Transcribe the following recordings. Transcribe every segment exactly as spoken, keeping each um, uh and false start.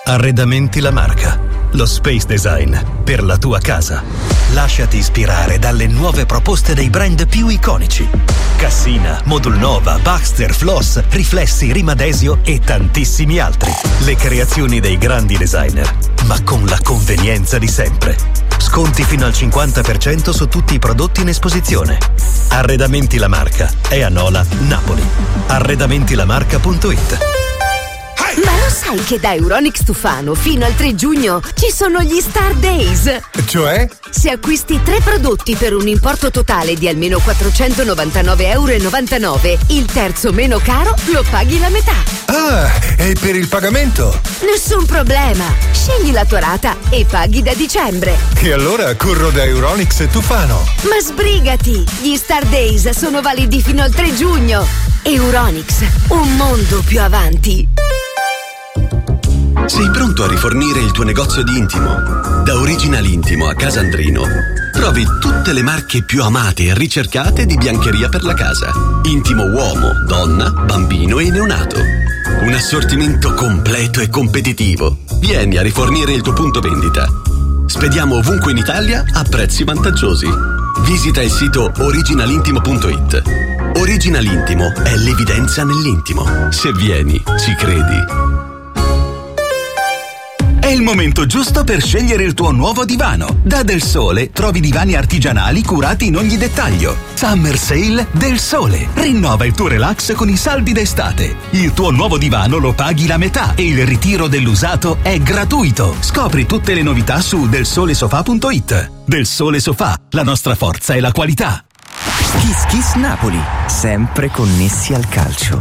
Arredamenti La Marca, lo space design per la tua casa. Lasciati ispirare dalle nuove proposte dei brand più iconici. Cassina, Modulnova, Baxter, Floss, Riflessi, Rimadesio e tantissimi altri. Le creazioni dei grandi designer, ma con la convenienza di sempre. Sconti fino al cinquanta per cento su tutti i prodotti in esposizione. Arredamenti La Marca è a Nola, Napoli. arredamenti la marca punto it. Ma lo sai che da Euronics Tufano fino al tre giugno ci sono gli Star Days? Cioè? Se acquisti tre prodotti per un importo totale di almeno quattrocentonovantanove virgola novantanove euro, il terzo meno caro lo paghi la metà. Ah, e per il pagamento? Nessun problema. Scegli la tua rata e paghi da dicembre. E allora corro da Euronics Tufano. Ma sbrigati! Gli Star Days sono validi fino al tre giugno. Euronics, un mondo più avanti. Sei pronto a rifornire il tuo negozio di intimo? Da Original Intimo a Casandrino trovi tutte le marche più amate e ricercate di biancheria per la casa. Intimo uomo, donna, bambino e neonato. Un assortimento completo e competitivo. Vieni a rifornire il tuo punto vendita. Spediamo ovunque in Italia a prezzi vantaggiosi. Visita il sito original intimo punto it. Original Intimo è l'evidenza nell'intimo. Se vieni, ci credi. È il momento giusto per scegliere il tuo nuovo divano. Da Del Sole trovi divani artigianali curati in ogni dettaglio. Summer Sale Del Sole. Rinnova il tuo relax con i saldi d'estate. Il tuo nuovo divano lo paghi la metà e il ritiro dell'usato è gratuito. Scopri tutte le novità su del sole sofà punto it. Del Sole Sofà, la nostra forza è la qualità. Kiss Kiss Napoli, sempre connessi al calcio.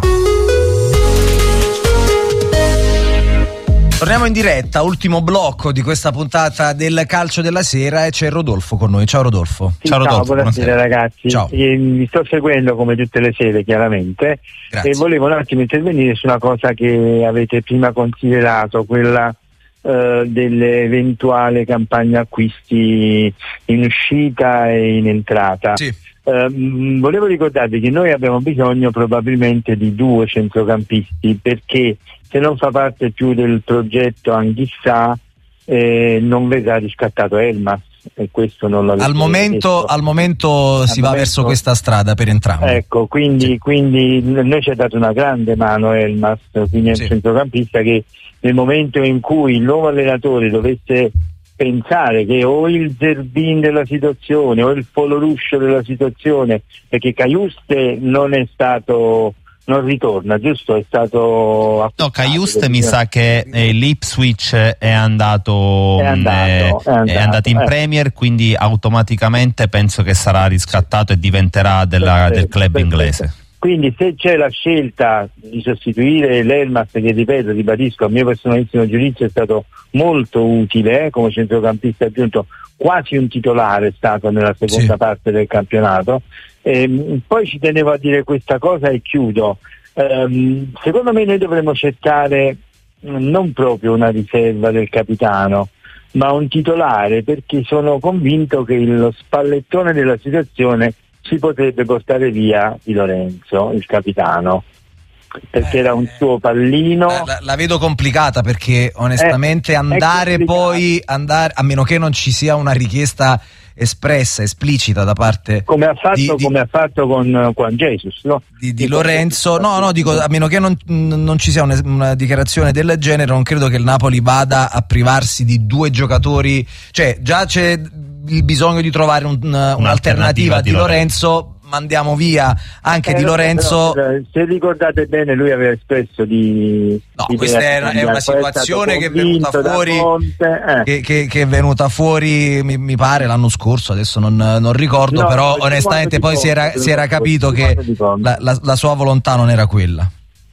Torniamo in diretta, ultimo blocco di questa puntata del calcio della sera e c'è Rodolfo con noi. Ciao Rodolfo. Sì, ciao Rodolfo. Ciao, buonasera, buonasera ragazzi. Ciao. E, mi sto seguendo come tutte le sere chiaramente. Grazie. E volevo un attimo intervenire su una cosa che avete prima considerato, quella eh, dell'eventuale campagna acquisti in uscita e in entrata. Sì. Uh, volevo ricordarvi che noi abbiamo bisogno probabilmente di due centrocampisti, perché se non fa parte più del progetto Anghissà eh, non verrà riscattato Elmas, e questo non l'avete al momento, detto. al momento al si va momento, verso questa strada per entrambi. Ecco, quindi, sì. quindi noi ci ha dato una grande mano Elmas, quindi è un sì. centrocampista che nel momento in cui il nuovo allenatore dovesse pensare che o il Zerbin della situazione o il Poloruscio della situazione, perché Caiuste non è stato, non ritorna, giusto? È stato no, Caiuste mi sa che eh, l'Ipswich è andato, è andato, eh, è andato, è andato in eh. Premier, quindi automaticamente penso che sarà riscattato e diventerà della, Perfetto, del club perfetto. inglese. Quindi se c'è la scelta di sostituire l'Elmas, che ripeto, ribadisco, a mio personalissimo giudizio è stato molto utile eh, come centrocampista aggiunto, quasi un titolare è stato nella seconda sì. parte del campionato. E poi ci tenevo a dire questa cosa e chiudo. Um, secondo me noi dovremmo cercare non proprio una riserva del capitano, ma un titolare, perché sono convinto che lo spallettone della situazione si potrebbe portare via Di Lorenzo, il capitano, perché eh, era un suo pallino. La, la vedo complicata, perché onestamente eh, andare poi andare, a meno che non ci sia una richiesta espressa, esplicita da parte come ha fatto, di, di, come ha fatto con Juan Jesus, no? di, di Lorenzo, no no dico, a meno che non, non ci sia una, una dichiarazione del genere, non credo che il Napoli vada a privarsi di due giocatori, cioè già c'è il bisogno di trovare un, un'alternativa a Di Lorenzo, Lorenzo, mandiamo via anche eh, Di Lorenzo. Però, se ricordate bene, lui aveva espresso di no di questa è, è una situazione che è venuta fuori eh. che, che, che è venuta fuori mi, mi pare l'anno scorso, adesso non, non ricordo, no, però onestamente poi si era, si era capito che la, la, la sua volontà non era quella.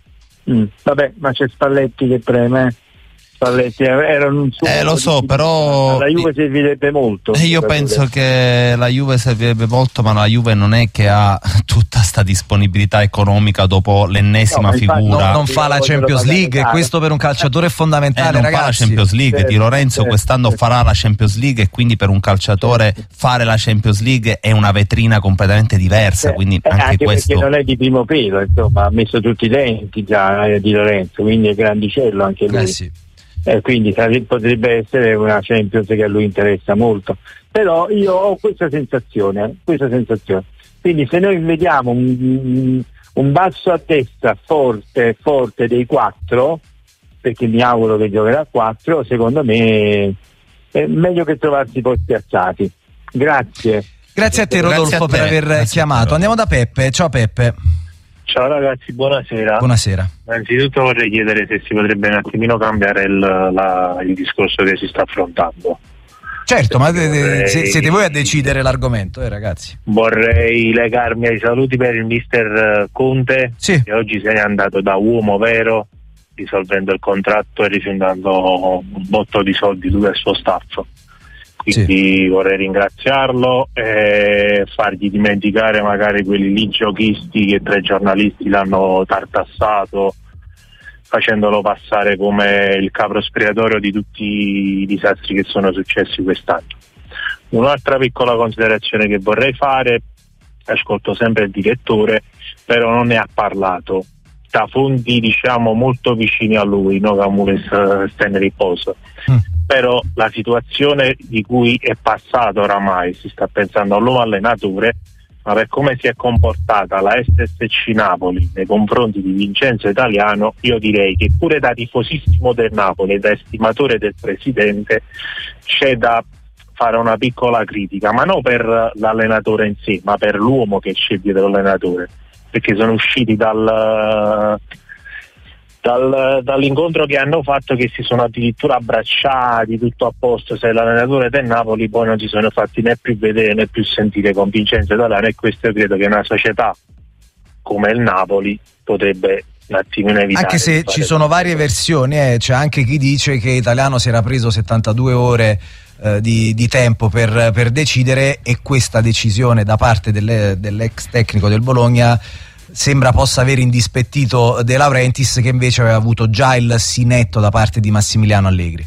mm, vabbè, ma c'è Spalletti che preme. Spalletti era un suo eh lo so di... però la Juve servirebbe molto. Io penso che la Juve servirebbe molto, ma la Juve non è che ha tutta sta disponibilità economica dopo l'ennesima no, figura. Non, non fa la Champions League e questo per un calciatore è fondamentale, eh, non ragazzi. fa la Champions League, certo, Di Lorenzo certo, quest'anno certo. farà la Champions League, e quindi per un calciatore certo. fare la Champions League è una vetrina completamente diversa, certo. quindi eh, anche, anche questo perché non è di primo pelo, insomma, ha messo tutti i denti già eh, Di Lorenzo, quindi è grandicello anche lui. Eh sì. eh, quindi potrebbe essere una Champions che a lui interessa molto, però io ho questa sensazione, questa sensazione. Quindi se noi vediamo un, un basso a destra forte, forte dei quattro, perché mi auguro che giocherà a quattro, secondo me è meglio che trovarsi poi spiazzati. Grazie. Grazie a te Rodolfo Grazie a te. per aver Grazie chiamato. Andiamo da Peppe. Ciao Peppe. Ciao ragazzi, buonasera. Buonasera. Innanzitutto vorrei chiedere se si potrebbe un attimino cambiare il, la, il discorso che si sta affrontando. Certo, ma vorrei... se, siete voi a decidere l'argomento, eh ragazzi. Vorrei legarmi ai saluti per il mister Conte, sì. che oggi se n'è andato da uomo vero, risolvendo il contratto e rifondando un botto di soldi tutto il suo staff. Quindi sì. Vorrei ringraziarlo e fargli dimenticare magari quelli lì giochisti che tre giornalisti l'hanno tartassato, facendolo passare come il capro espiatorio di tutti i disastri che sono successi quest'anno. Un'altra piccola considerazione che vorrei fare: ascolto sempre il direttore, però non ne ha parlato da fonti diciamo molto vicini a lui, no Camules sta in riposo. Mm. Però la situazione di cui è passato oramai, si sta pensando al nuovo allenatore, ma per come si è comportata la S S C Napoli nei confronti di Vincenzo Italiano, io direi che pure da tifosissimo del Napoli e da estimatore del presidente c'è da fare una piccola critica, ma non per l'allenatore in sé, ma per l'uomo che c'è dietro l'allenatore, perché sono usciti dal, dal, dall'incontro che hanno fatto che si sono addirittura abbracciati, tutto a posto. Se l'allenatore del Napoli poi non si sono fatti né più vedere né più sentire con Vincenzo Italiano, e questo io credo che una società come il Napoli potrebbe un attimino evitare. Anche se ci sono varie versioni, eh. C'è anche chi dice che Italiano si era preso settantadue ore eh, di, di tempo per, per decidere, e questa decisione da parte delle, dell'ex tecnico del Bologna sembra possa aver indispettito De Laurentiis, che invece aveva avuto già il sì netto da parte di Massimiliano Allegri.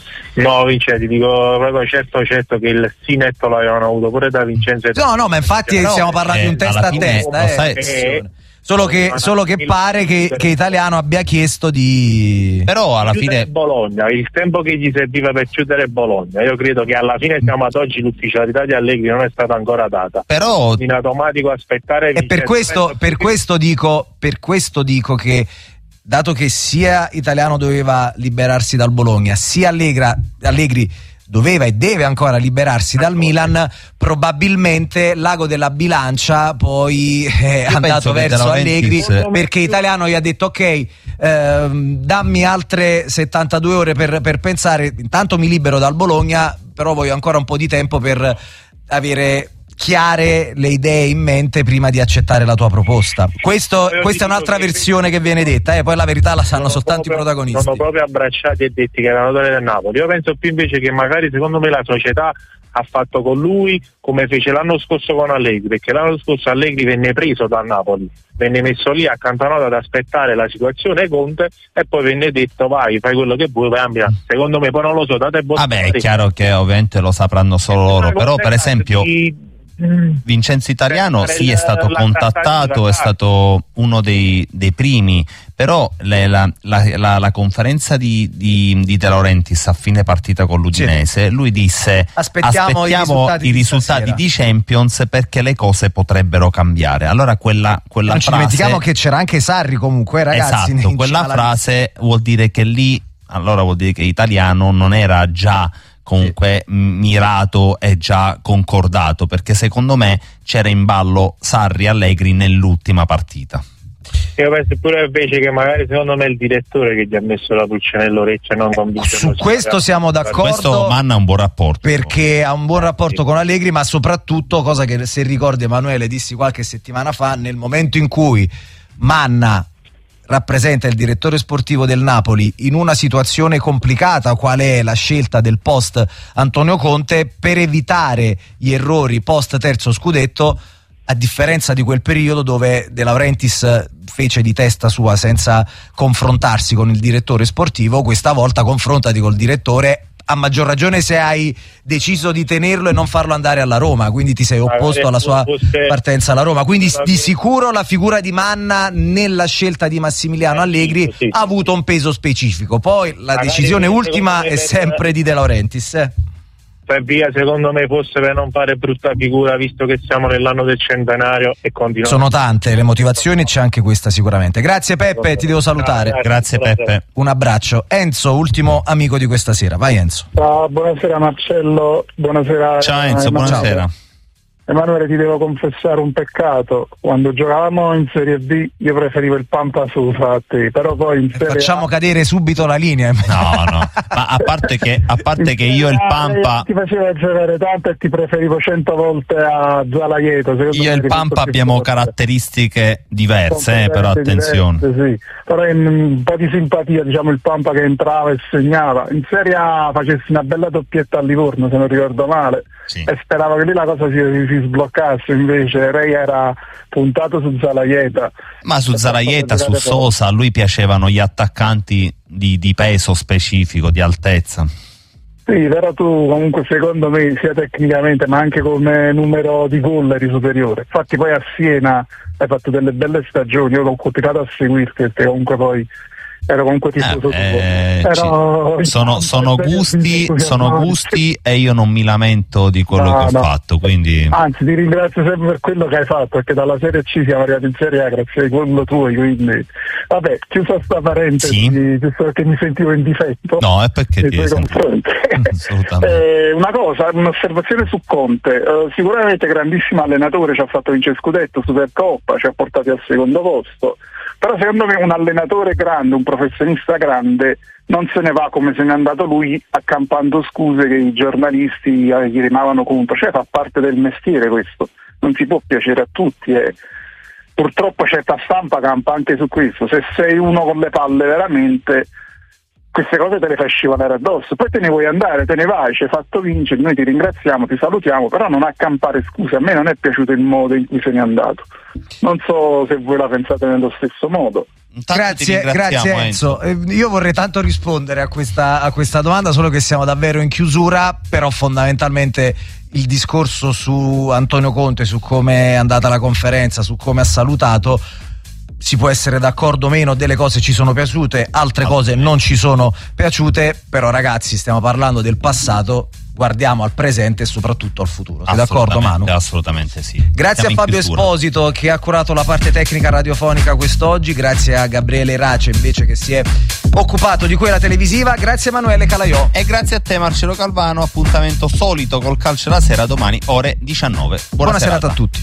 No, Vincenzo, ti dico proprio certo certo che il sì netto l'avevano avuto pure da Vincenzo. No, no, ma infatti no, stiamo parlando eh, di un testa a testa, eh, sai, eh, solo che, solo che pare che, che Italiano abbia chiesto di... Però alla fine Bologna, il tempo che gli serviva per chiudere Bologna, io credo che alla fine siamo ad oggi l'ufficialità di Allegri non è stata ancora data. Però in automatico aspettare. E per questo, per questo dico, per questo dico che, dato che sia Italiano doveva liberarsi dal Bologna, sia Allegra, Allegri doveva e deve ancora liberarsi dal Milan, probabilmente l'ago della bilancia poi è Io andato verso Allegri, perché Italiano gli ha detto ok, ehm, dammi altre settantadue ore per, per pensare, intanto mi libero dal Bologna, però voglio ancora un po' di tempo per avere chiare le idee in mente prima di accettare la tua proposta. Questo, questa è un'altra versione che viene detta, eh, poi la verità la sanno soltanto proprio, i protagonisti. Sono proprio abbracciati e detti che era l'allenatore del Napoli. Io penso più invece che magari secondo me la società ha fatto con lui come fece l'anno scorso con Allegri, perché l'anno scorso Allegri venne preso dal Napoli, venne messo lì accantonato ad aspettare la situazione Conte e poi venne detto vai, fai quello che vuoi, vai a Milano. Secondo me poi non lo so, date botte. Vabbè, è chiaro che ovviamente lo sapranno solo loro, però per esempio di... Vincenzo Italiano sì, è stato contattato, è stato uno dei, dei primi, però le, la, la, la, la conferenza di, di, di De Laurentiis a fine partita con l'Udinese, sì. Lui disse aspettiamo, aspettiamo i risultati, i risultati di Champions perché le cose potrebbero cambiare. Allora quella, quella non frase, ci dimentichiamo che c'era anche Sarri comunque, ragazzi. Esatto, quella frase vuol dire che lì, allora vuol dire che Italiano non era già comunque sì. mirato e già concordato, perché secondo me c'era in ballo Sarri Allegri nell'ultima partita. Io penso pure invece che magari secondo me è il direttore che gli ha messo la pulce nell'orecchio, non convinto. Su questo siamo d'accordo. Questo Manna ha un buon rapporto, perché ha un buon rapporto con Allegri, ma soprattutto, cosa che se ricordi Emanuele dissi qualche settimana fa, nel momento in cui Manna rappresenta il direttore sportivo del Napoli in una situazione complicata qual è la scelta del post Antonio Conte, per evitare gli errori post terzo scudetto, a differenza di quel periodo dove De Laurentiis fece di testa sua senza confrontarsi con il direttore sportivo, questa volta confrontati col direttore, a maggior ragione se hai deciso di tenerlo e non farlo andare alla Roma, quindi ti sei opposto alla sua partenza alla Roma, quindi di sicuro la figura di Manna nella scelta di Massimiliano Allegri ha avuto un peso specifico, poi la decisione ultima è sempre di De Laurentiis. eh. Per via, secondo me, fosse per non fare brutta figura, visto che siamo nell'anno del centenario e continuiamo. Sono tante le motivazioni, c'è anche questa sicuramente. Grazie Peppe, ti devo salutare. Grazie Peppe. Un abbraccio. Enzo, ultimo amico di questa sera. Vai Enzo. Ciao, buonasera Marcello, buonasera. Ciao Enzo, buonasera. Emanuele, ti devo confessare un peccato. Quando giocavamo in Serie B io preferivo il Pampa Sufra a te, però poi in Serie Facciamo A... cadere subito la linea. No, no, ma a parte che, a parte che io e il Pampa... Ti faceva giocare tanto e ti preferivo cento volte a Zalaieto. Io e il Pampa abbiamo caratteristiche diverse, eh, però attenzione. Diverse, sì. Però in un po' di simpatia, diciamo, il Pampa che entrava e segnava. In Serie A facessi una bella doppietta a Livorno, se non ricordo male, sì. E speravo che lì la cosa si, si sbloccasse, invece Rei era puntato su Zalaeta. Ma su Zalaeta, su Sosa, a lui piacevano gli attaccanti di, di peso specifico, di altezza. Sì, però tu comunque secondo me sia tecnicamente ma anche come numero di gol eri superiore. Infatti poi a Siena hai fatto delle belle stagioni, io l'ho continuato a seguirti perché comunque poi ero comunque tifoso eh, Però ci, sono, sono gusti sono gusti e io non mi lamento di quello no, che ho no. fatto, quindi anzi ti ringrazio sempre per quello che hai fatto, perché dalla Serie C siamo arrivati in Serie A grazie ai gol tuoi, quindi vabbè, chiusa sta parentesi, sì. Giusto perché mi sentivo in difetto no, è perché ti confronti. eh, una cosa, un'osservazione su Conte, uh, sicuramente grandissimo allenatore, ci ha fatto vincere scudetto, Supercoppa, ci ha portati al secondo posto. Però secondo me un allenatore grande, un professionista grande, non se ne va come se n'è andato lui, accampando scuse che i giornalisti gli rimavano contro. Cioè fa parte del mestiere questo, non si può piacere a tutti e purtroppo certa stampa campa anche su questo. Se sei uno con le palle veramente, queste cose te le fai scivolare addosso, poi te ne vuoi andare, te ne vai, ci hai fatto vincere, noi ti ringraziamo, ti salutiamo, però non accampare scuse. A me non è piaciuto il modo in cui se n'è andato, non so se voi la pensate nello stesso modo. Grazie, grazie Enzo. Enzo. Io vorrei tanto rispondere a questa, a questa domanda, solo che siamo davvero in chiusura, però fondamentalmente il discorso su Antonio Conte, su come è andata la conferenza, su come ha salutato, si può essere d'accordo o meno, delle cose ci sono piaciute, altre cose non ci sono piaciute, però ragazzi stiamo parlando del passato, guardiamo al presente e soprattutto al futuro. Sei d'accordo Manu? Assolutamente sì. Grazie Siamo a Fabio Esposito che ha curato la parte tecnica radiofonica quest'oggi, grazie a Gabriele Race invece che si è occupato di quella televisiva, grazie a Emanuele Calaiò. E grazie a te Marcello Calvano, appuntamento solito col calcio la sera domani ore diciannove. Buona, Buona serata. serata a tutti.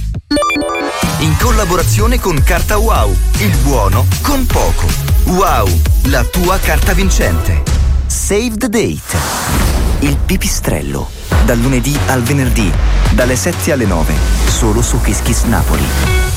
In collaborazione con Carta Wow, il buono con poco. Wow, la tua carta vincente. Save the date. Il pipistrello. Dal lunedì al venerdì, dalle sette alle nove, solo su Kiss Kiss Napoli.